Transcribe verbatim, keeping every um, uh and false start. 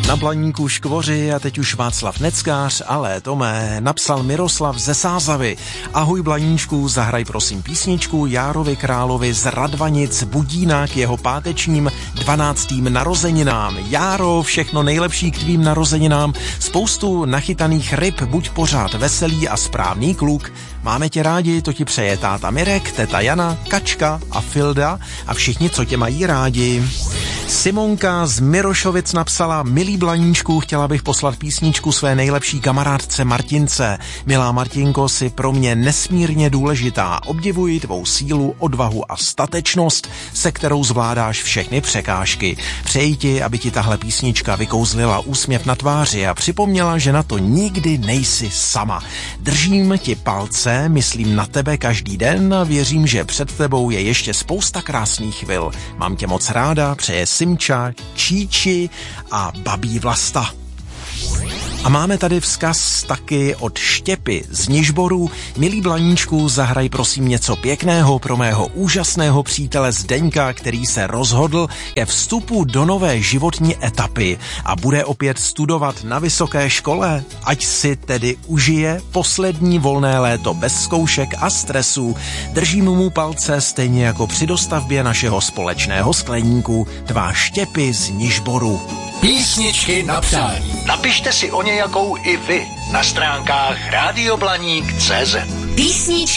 Na Blaníku škvoři a teď už Václav Neckář, ale Tomé, napsal Miroslav ze Sázavy. Ahoj Blaníčku, zahraj prosím písničku Járovi Královi z Radvanic Budína k jeho pátečním dvanáctým narozeninám. Járo, všechno nejlepší k tvým narozeninám, spoustu nachytaných ryb, buď pořád veselý a správný kluk. Máme tě rádi, to ti přeje táta Mirek, teta Jana, Kačka a Filda a všichni, co tě mají rádi. Simonka z Mirošovic napsala: Milý Blaníčku, chtěla bych poslat písničku své nejlepší kamarádce Martince. Milá Martinko, jsi pro mě nesmírně důležitá. Obdivuji tvou sílu, odvahu a statečnost, se kterou zvládáš všechny překážky. Přeji ti, aby ti tahle písnička vykouzlila úsměv na tváři a připomněla, že na to nikdy nejsi sama. Držím ti palce, myslím na tebe každý den a věřím, že před tebou je ještě spousta krásných chvil. Mám tě moc ráda, přeje Simča, Číči a babí Vlasta. A máme tady vzkaz taky od Štěpy z Nižboru. Milý Blaníčku, zahraj prosím něco pěkného pro mého úžasného přítele Zdeňka, který se rozhodl ke vstupu do nové životní etapy a bude opět studovat na vysoké škole. Ať si tedy užije poslední volné léto bez zkoušek a stresu. Držím mu palce stejně jako při dostavbě našeho společného skleníku. Tvá Štěpy z Nižboru. Písničky na přání. Napište si o nějakou i vy na stránkách rádio blaník tečka cé zet. Písničky